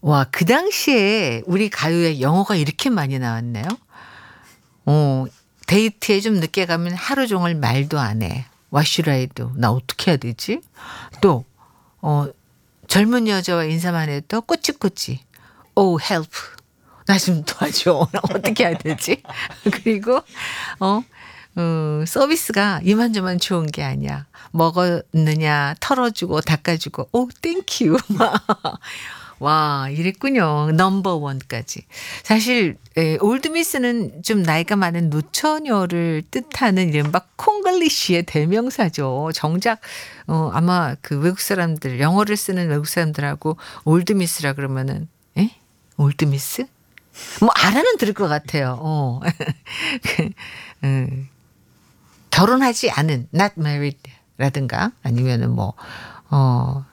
와, 그 당시에 우리 가요에 영어가 이렇게 많이 나왔네요. 데이트에 좀 늦게 가면 하루 종일 말도 안 해. What should I do? 나 어떻게 해야 되지? 또 어 젊은 여자와 인사만 해도 꼬치꼬치. Oh help. 나 좀 도와줘. 나 어떻게 해야 되지? 그리고 어 서비스가 이만저만 좋은 게 아니야. 먹었느냐 털어주고 닦아주고 오 땡큐 막 와 이랬군요. 넘버 원까지. 사실 올드미스는 좀 나이가 많은 노처녀를 뜻하는 이른바 콩글리시의 대명사죠. 정작 아마 그 외국 사람들 영어를 쓰는 외국 사람들하고 올드미스라 그러면은 에? 올드미스? 뭐 알아는 들을 것 같아요. 그, 결혼하지 않은 not married 라든가 아니면은 뭐